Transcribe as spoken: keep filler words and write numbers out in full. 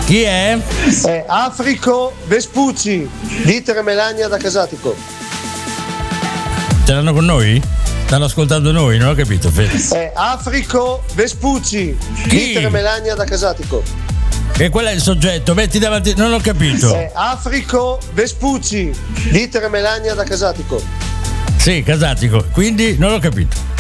Chi è? È Africo Vespucci, Dieter e Melania da Casatico. Ce l'hanno con noi? Stanno ascoltando noi, non ho capito, Fede. È Africo Vespucci, Chi? Dieter e Melania da Casatico. E qual è il soggetto? Metti davanti, non ho capito. È Africo Vespucci, Dieter e Melania da Casatico. Sì, Casatico, quindi non ho capito.